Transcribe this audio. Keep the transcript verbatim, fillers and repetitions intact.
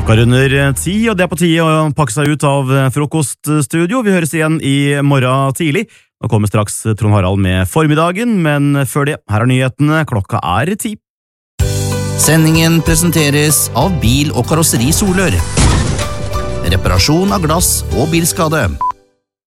Klokka runder ti, og det er på tide å pakke seg ut av frokoststudio. Vi høres igjen i morgen tidlig. Nå kommer straks Trond Harald med formiddagen, men før det, her er nyhetene. Klokka er ti. Sendingen presenteres av Bil- og Karosseri Solør. Reparasjon av glass og bilskade.